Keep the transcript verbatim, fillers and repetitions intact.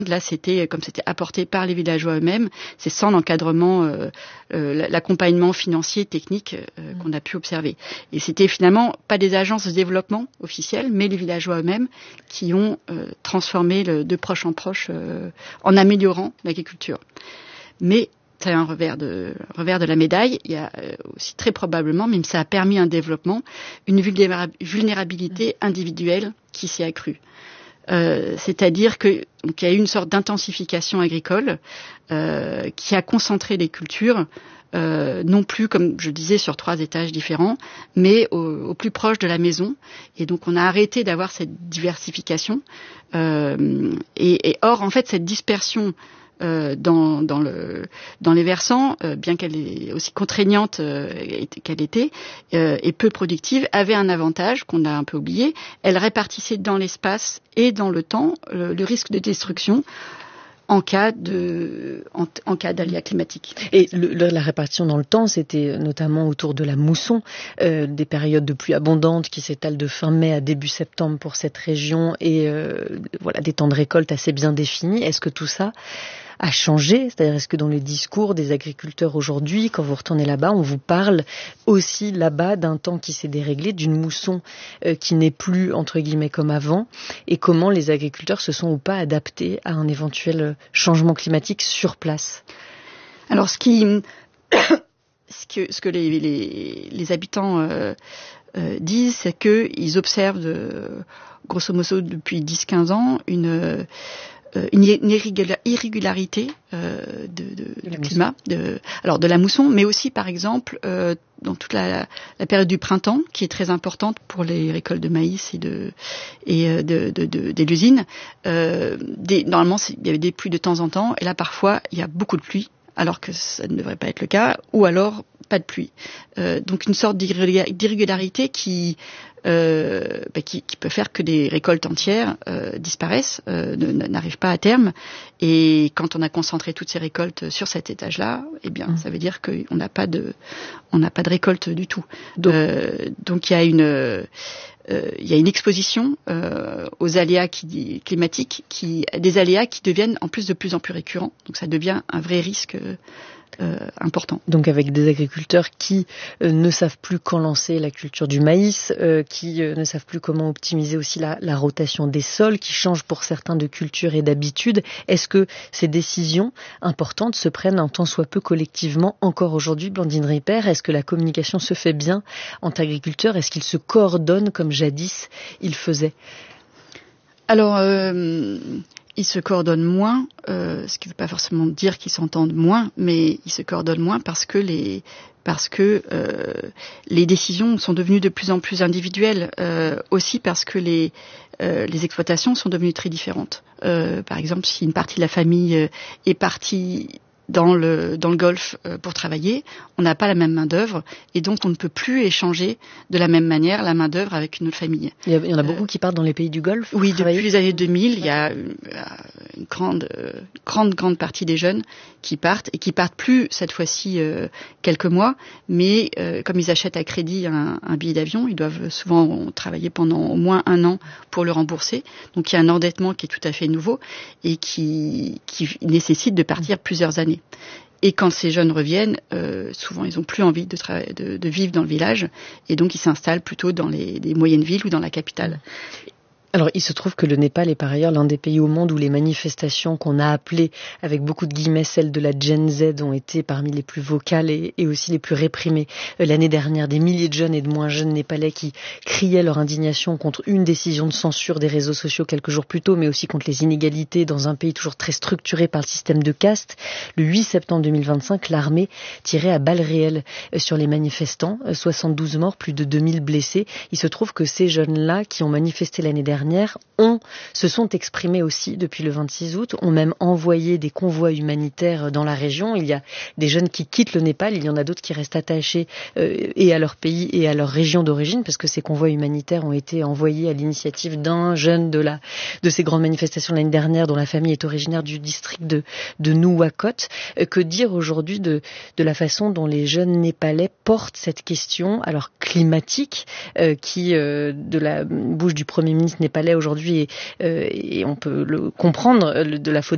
Là, c'était, comme c'était apporté par les villageois eux-mêmes, c'est sans l'encadrement, euh, euh, l'accompagnement financier, technique euh, qu'on a pu observer. Et c'était finalement pas des agences de développement officielles, mais les villageois eux-mêmes qui ont euh, transformé le, de proche en proche euh, en améliorant l'agriculture. Mais c'est un revers de, revers de la médaille. Il y a euh, aussi très probablement, même ça a permis un développement, une vulnérabilité individuelle qui s'est accrue. Euh, c'est-à-dire que donc, il y a eu une sorte d'intensification agricole euh, qui a concentré les cultures, euh, non plus, comme je disais, sur trois étages différents, mais au, au plus proche de la maison. Et donc, on a arrêté d'avoir cette diversification. Euh, et, et or, en fait, cette dispersion Euh, dans, dans, le, dans les versants, euh, bien qu'elle est aussi contraignante euh, qu'elle était, euh, et peu productive, avait un avantage qu'on a un peu oublié. Elle répartissait dans l'espace et dans le temps le, le risque de destruction en cas de, en, en cas d'aléas climatiques. Et le, le, la répartition dans le temps, c'était notamment autour de la mousson, euh, des périodes de pluie abondantes qui s'étalent de fin mai à début septembre pour cette région, et euh, voilà, des temps de récolte assez bien définis. Est-ce que tout ça a changé? C'est-à-dire, est-ce que dans les discours des agriculteurs aujourd'hui, quand vous retournez là-bas, on vous parle aussi là-bas d'un temps qui s'est déréglé, d'une mousson euh, qui n'est plus, entre guillemets, comme avant, et comment les agriculteurs se sont ou pas adaptés à un éventuel changement climatique sur place? Alors, ce qui, ce que, ce que les, les, les habitants euh, euh, disent, c'est qu'ils observent, de, grosso modo, depuis dix à quinze ans, une... une irrégularité euh, de, de, de du climat, de, alors de la mousson, mais aussi par exemple euh, dans toute la, la période du printemps, qui est très importante pour les récoltes de maïs et de et de, de, de, de l'usine. Euh, des, normalement, il y avait des pluies de temps en temps, et là parfois il y a beaucoup de pluie, alors que ça ne devrait pas être le cas, ou alors pas de pluie. Euh, donc une sorte d'irrégularité qui Euh, bah, qui, qui peut faire que des récoltes entières euh, disparaissent, euh, n'arrivent pas à terme. Et quand on a concentré toutes ces récoltes sur cet étage-là, eh bien, mmh. ça veut dire qu'on n'a pas de, on n'a pas de récolte du tout. Donc, euh, donc il y a une, euh, il y a une exposition euh, aux aléas qui, climatiques, qui, des aléas qui deviennent en plus de plus en plus récurrents. Donc, ça devient un vrai risque. Euh, Euh, important. Donc avec des agriculteurs qui euh, ne savent plus quand lancer la culture du maïs, euh, qui euh, ne savent plus comment optimiser aussi la, la rotation des sols, qui changent pour certains de culture et d'habitude. Est-ce que ces décisions importantes se prennent un tant soit peu collectivement encore aujourd'hui, Blandine Ripert? Est-ce que la communication se fait bien entre agriculteurs? Est-ce qu'ils se coordonnent comme jadis ils faisaient? Alors... Euh... Ils se coordonnent moins, euh, ce qui ne veut pas forcément dire qu'ils s'entendent moins, mais ils se coordonnent moins parce que les parce que euh, les décisions sont devenues de plus en plus individuelles, euh, aussi parce que les euh, les exploitations sont devenues très différentes. Euh, par exemple, si une partie de la famille euh, est partie dans le dans le Golfe euh, pour travailler, on n'a pas la même main d'œuvre, et donc on ne peut plus échanger de la même manière la main d'œuvre avec une autre famille. Il y, a, il y en a beaucoup euh, qui partent dans les pays du Golfe. Oui, travailler. Depuis les années deux mille, il y a une, une grande euh, grande grande partie des jeunes qui partent, et qui partent plus cette fois-ci euh, quelques mois, mais euh, comme ils achètent à crédit un, un billet d'avion, ils doivent souvent travailler pendant au moins un an pour le rembourser. Donc il y a un endettement qui est tout à fait nouveau et qui qui nécessite de partir plusieurs années. Et quand ces jeunes reviennent, euh, souvent ils n'ont plus envie de, tra- de, de vivre dans le village, et donc ils s'installent plutôt dans les, les moyennes villes ou dans la capitale. Alors, il se trouve que le Népal est par ailleurs l'un des pays au monde où les manifestations qu'on a appelées, avec beaucoup de guillemets, celles de la Gen Z, ont été parmi les plus vocales et, et aussi les plus réprimées. Euh, l'année dernière, des milliers de jeunes et de moins jeunes Népalais qui criaient leur indignation contre une décision de censure des réseaux sociaux quelques jours plus tôt, mais aussi contre les inégalités dans un pays toujours très structuré par le système de caste. Le huit septembre deux mille vingt-cinq, l'armée tirait à balles réelles sur les manifestants, soixante-douze morts, plus de deux mille blessés. Il se trouve que ces jeunes-là qui ont manifesté l'année dernière ont, se sont exprimés aussi depuis le vingt-six août, ont même envoyé des convois humanitaires dans la région. Il y a des jeunes qui quittent le Népal, il y en a d'autres qui restent attachés euh, et à leur pays et à leur région d'origine, parce que ces convois humanitaires ont été envoyés à l'initiative d'un jeune de, la, de ces grandes manifestations l'année dernière, dont la famille est originaire du district de, de Nuwakot. Euh, que dire aujourd'hui de, de la façon dont les jeunes Népalais portent cette question, alors climatique, euh, qui, euh, de la bouche du Premier ministre népalais aujourd'hui, et, euh, et on peut le comprendre, de la faute